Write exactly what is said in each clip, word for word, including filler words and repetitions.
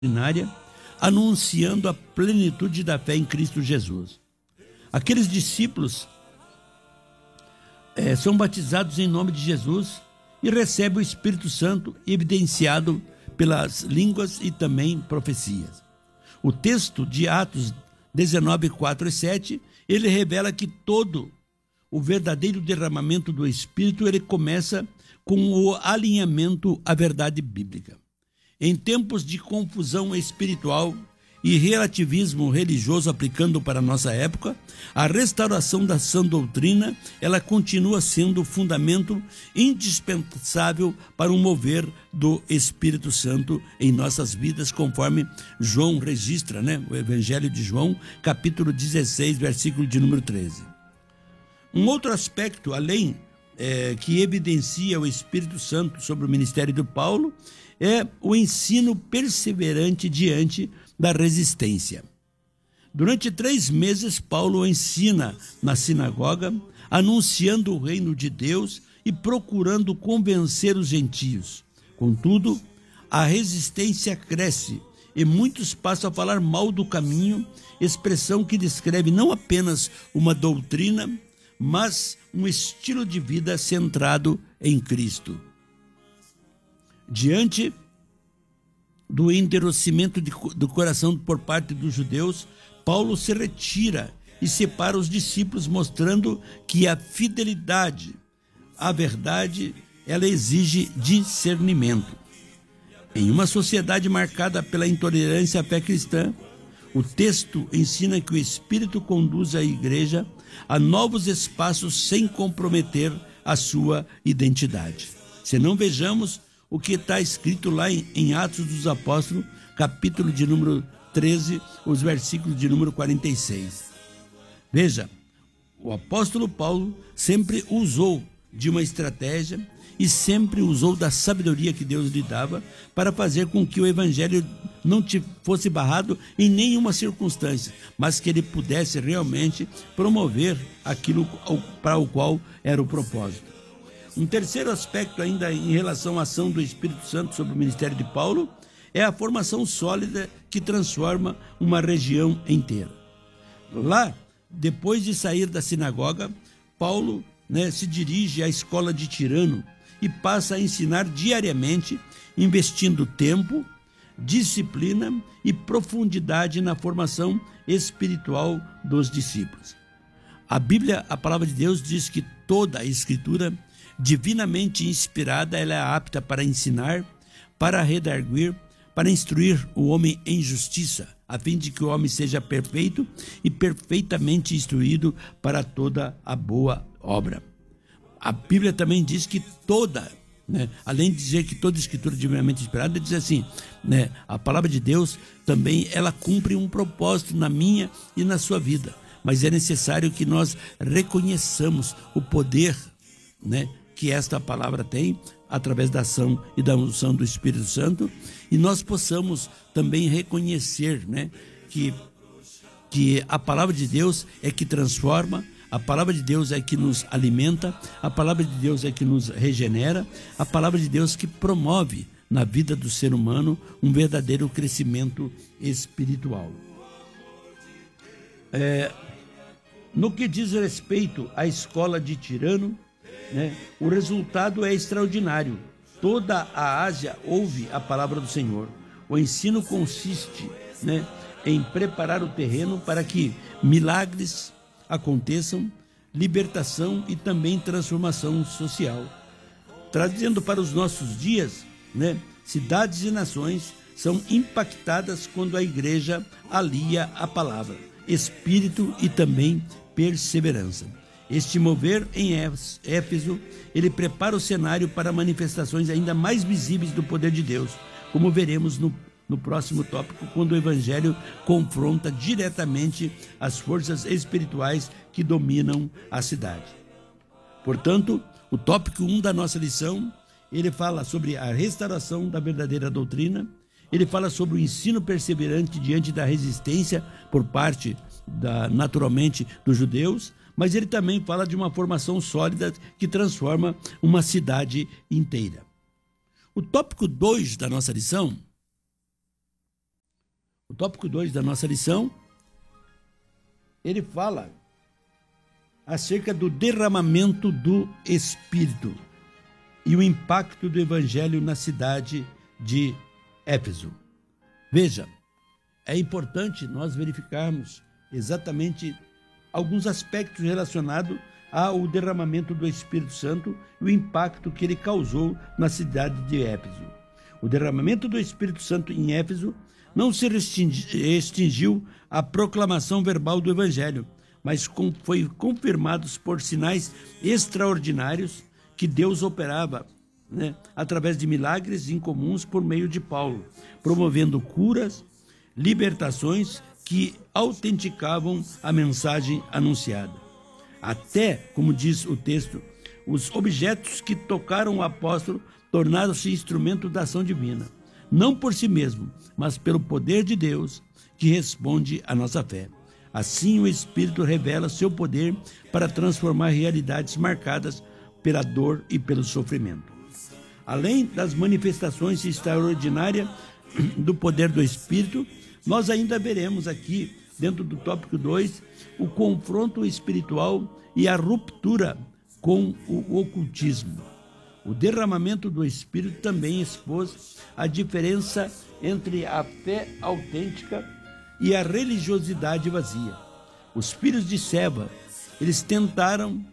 doutrinária, anunciando a plenitude da fé em Cristo Jesus. Aqueles discípulos é, são batizados em nome de Jesus e recebem o Espírito Santo evidenciado pelas línguas e também profecias. O texto de Atos dezenove, quatro e sete, ele revela que todo o verdadeiro derramamento do Espírito, ele começa com o alinhamento à verdade bíblica. Em tempos de confusão espiritual e relativismo religioso aplicando para a nossa época, a restauração da sã doutrina, ela continua sendo o fundamento indispensável para o mover do Espírito Santo em nossas vidas, conforme João registra, né? O Evangelho de João, capítulo dezesseis, versículo de número treze. Um outro aspecto, além é, que evidencia o Espírito Santo sobre o ministério de Paulo, é o ensino perseverante diante da resistência. Durante três meses, Paulo ensina na sinagoga, anunciando o reino de Deus e procurando convencer os gentios. Contudo, a resistência cresce e muitos passam a falar mal do caminho, expressão que descreve não apenas uma doutrina, mas um estilo de vida centrado em Cristo. Diante do endurecimento do coração por parte dos judeus, Paulo se retira e separa os discípulos, mostrando que a fidelidade à verdade, ela exige discernimento. Em uma sociedade marcada pela intolerância à fé cristã, o texto ensina que o Espírito conduz a igreja a novos espaços sem comprometer a sua identidade. Se não vejamos o que está escrito lá em, em Atos dos Apóstolos, capítulo de número treze, os versículos de número quarenta e seis. Veja, o apóstolo Paulo sempre usou de uma estratégia e sempre usou da sabedoria que Deus lhe dava para fazer com que o evangelho não te fosse barrado em nenhuma circunstância, mas que ele pudesse realmente promover aquilo para o qual era o propósito. Um terceiro aspecto ainda em relação à ação do Espírito Santo sobre o ministério de Paulo é a formação sólida que transforma uma região inteira. Lá, depois de sair da sinagoga, Paulo, né, se dirige à escola de Tirano e passa a ensinar diariamente, investindo tempo, disciplina e profundidade na formação espiritual dos discípulos. A Bíblia, a palavra de Deus, diz que toda a Escritura divinamente inspirada, ela é apta para ensinar, para redarguir, para instruir o homem em justiça, a fim de que o homem seja perfeito e perfeitamente instruído para toda a boa obra. A Bíblia também diz que toda, né, além de dizer que toda escritura divinamente inspirada, diz assim, né, a palavra de Deus também ela cumpre um propósito na minha e na sua vida, mas é necessário que nós reconheçamos o poder, né, que esta palavra tem, através da ação e da unção do Espírito Santo, e nós possamos também reconhecer, né, que, que a palavra de Deus é que transforma, a palavra de Deus é que nos alimenta, a palavra de Deus é que nos regenera, a palavra de Deus que promove na vida do ser humano um verdadeiro crescimento espiritual. É, no que diz respeito à escola de Tirano, né, o resultado é extraordinário. Toda a Ásia ouve a palavra do Senhor. O ensino consiste, né, em preparar o terreno para que milagres aconteçam, libertação e também transformação social. Trazendo para os nossos dias, né, cidades e nações são impactadas quando a igreja alia a palavra, espírito e também perseverança. Este mover em Éfeso, ele prepara o cenário para manifestações ainda mais visíveis do poder de Deus, como veremos no, no próximo tópico, quando o Evangelho confronta diretamente as forças espirituais que dominam a cidade. Portanto, o tópico um da nossa lição, ele fala sobre a restauração da verdadeira doutrina, ele fala sobre o ensino perseverante diante da resistência por parte, da, naturalmente, dos judeus, mas ele também fala de uma formação sólida que transforma uma cidade inteira. O tópico dois da nossa lição O tópico dois da nossa lição, ele fala acerca do derramamento do Espírito e o impacto do Evangelho na cidade de Éfeso. Veja, é importante nós verificarmos exatamente alguns aspectos relacionados ao derramamento do Espírito Santo e o impacto que ele causou na cidade de Éfeso. O derramamento do Espírito Santo em Éfeso não se extinguiu à proclamação verbal do Evangelho, mas foi confirmado por sinais extraordinários que Deus operava, né, através de milagres incomuns por meio de Paulo, promovendo curas, libertações que autenticavam a mensagem anunciada. Até, como diz o texto, os objetos que tocaram o apóstolo tornaram-se instrumento da ação divina, não por si mesmo, mas pelo poder de Deus que responde à nossa fé. Assim, o Espírito revela seu poder para transformar realidades marcadas pela dor e pelo sofrimento. Além das manifestações extraordinárias do poder do Espírito, nós ainda veremos aqui, dentro do tópico dois, o confronto espiritual e a ruptura com o ocultismo. O derramamento do Espírito também expôs a diferença entre a fé autêntica e a religiosidade vazia. Os filhos de Seva, eles tentaram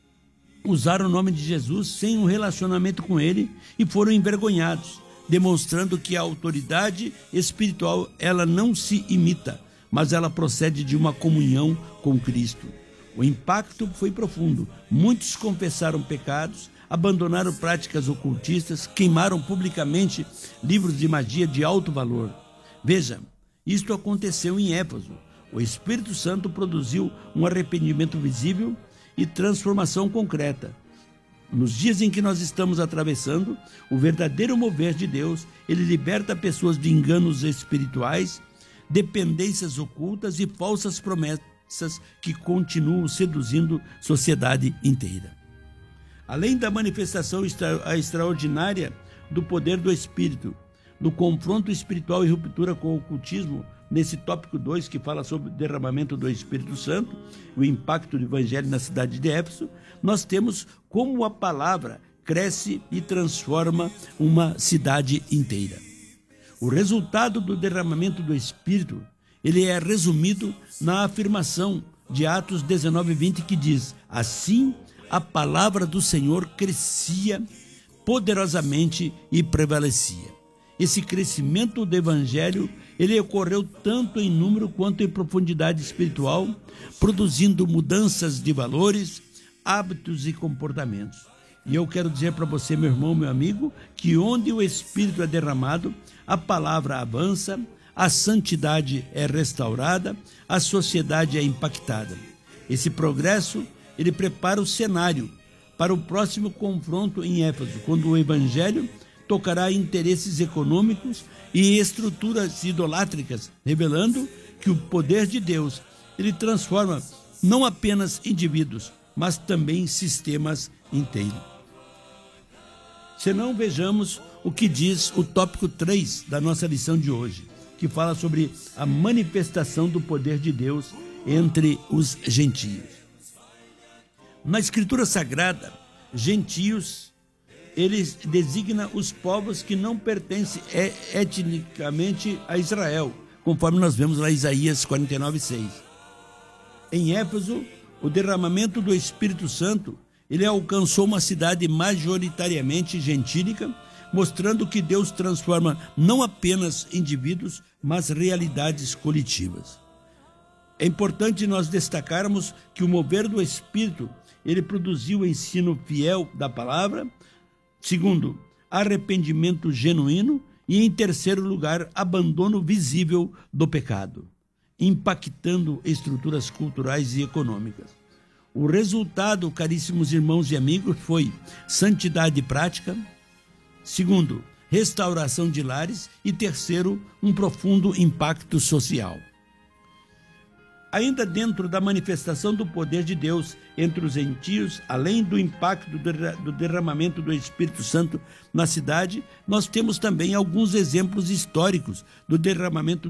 usar o nome de Jesus sem um relacionamento com ele e foram envergonhados, demonstrando que a autoridade espiritual ela não se imita, mas ela procede de uma comunhão com Cristo. O impacto foi profundo. Muitos confessaram pecados, abandonaram práticas ocultistas, queimaram publicamente livros de magia de alto valor. Veja, isto aconteceu em Éfeso. O Espírito Santo produziu um arrependimento visível e transformação concreta. Nos dias em que nós estamos atravessando, o verdadeiro mover de Deus, ele liberta pessoas de enganos espirituais, dependências ocultas e falsas promessas que continuam seduzindo a sociedade inteira. Além da manifestação extra, extraordinária do poder do Espírito, do confronto espiritual e ruptura com o ocultismo, nesse tópico dois, que fala sobre o derramamento do Espírito Santo, o impacto do Evangelho na cidade de Éfeso, nós temos como a palavra cresce e transforma uma cidade inteira. O resultado do derramamento do Espírito, ele é resumido na afirmação de Atos dezenove, vinte, que diz: assim a palavra do Senhor crescia poderosamente e prevalecia. Esse crescimento do Evangelho, ele ocorreu tanto em número quanto em profundidade espiritual, produzindo mudanças de valores, hábitos e comportamentos. E eu quero dizer para você, meu irmão, meu amigo, que onde o Espírito é derramado, a palavra avança, a santidade é restaurada, a sociedade é impactada. Esse progresso, ele prepara o cenário para o próximo confronto em Éfeso, quando o Evangelho tocará interesses econômicos e estruturas idolátricas, revelando que o poder de Deus, ele transforma não apenas indivíduos, mas também sistemas inteiros. Se não, vejamos o que diz o tópico três da nossa lição de hoje, que fala sobre a manifestação do poder de Deus entre os gentios. Na Escritura Sagrada, gentios, eles designa os povos que não pertencem etnicamente a Israel, conforme nós vemos lá em Isaías quarenta e nove, seis. Em Éfeso, o derramamento do Espírito Santo, ele alcançou uma cidade majoritariamente gentílica, mostrando que Deus transforma não apenas indivíduos, mas realidades coletivas. É importante nós destacarmos que o mover do Espírito, ele produziu o ensino fiel da palavra. Segundo, arrependimento genuíno. E, em terceiro lugar, abandono visível do pecado, impactando estruturas culturais e econômicas. O resultado, caríssimos irmãos e amigos, foi santidade prática. Segundo, restauração de lares. E terceiro, um profundo impacto social. Ainda dentro da manifestação do poder de Deus entre os gentios, além do impacto do derramamento do Espírito Santo na cidade, nós temos também alguns exemplos históricos do derramamento